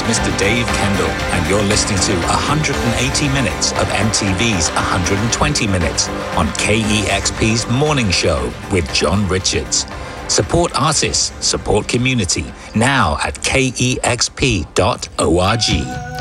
Mr. Dave Kendall, and you're listening to 180 minutes of MTV's 120 Minutes on KEXP's Morning Show with John Richards. Support artists, support community, now at kexp.org.